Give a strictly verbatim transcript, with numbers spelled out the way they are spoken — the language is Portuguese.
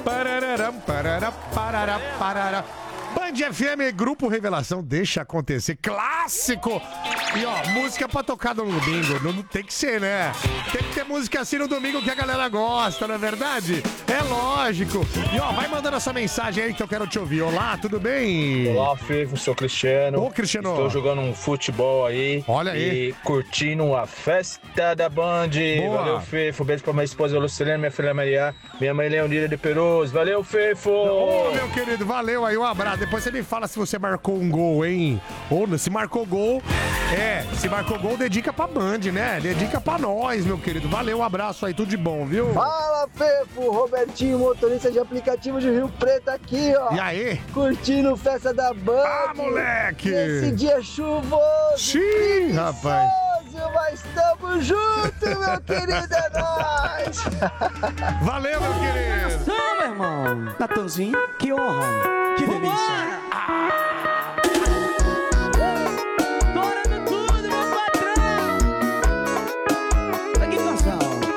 Pararam, pararam, pararam, pararam. Band F M, Grupo Revelação, deixa acontecer. Clássico! E ó, música pra tocar no domingo. Não, não tem que ser, né? Tem que ter música assim no domingo que a galera gosta, não é verdade? É lógico. E ó, vai mandando essa mensagem aí que eu quero te ouvir. Olá, tudo bem? Olá, Fefo, sou Cristiano. Ô, Cristiano. Estou jogando um futebol aí. Olha aí. E curtindo a festa da Band. Boa. Valeu, Fefo. Beijo pra minha esposa Lucilene, minha filha Maria, minha mãe Leonira de Peroz. Valeu, Fefo. Ô, meu querido, valeu aí, um abraço. Depois você me fala se você marcou um gol, hein? Ou se marcou gol, é, se marcou gol, dedica pra Band, né? Dedica pra nós, meu querido. Valeu, um abraço aí, tudo de bom, viu? Fala, Fefo, Robertinho, motorista de aplicativo de Rio Preto aqui, ó. E aí? Curtindo festa da Band. Ah, moleque! Esse dia chuvoso. Sim, rapaz. Mas tamo junto, meu querido, é nóis! Valeu, meu querido! Meu irmão! Natanzinho, que honra! Que delícia!